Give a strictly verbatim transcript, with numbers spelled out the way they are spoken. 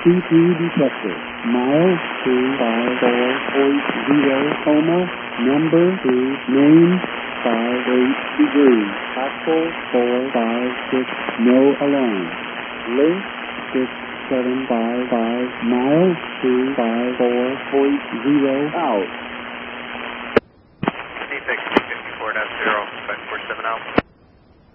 C P detected. Mile two five four point zero coma. Number two, name five eight degrees. Actual four five six, no alarm. Link six seven five five, mile two five four point zero out. C six fifty-four point zero, five four seven out.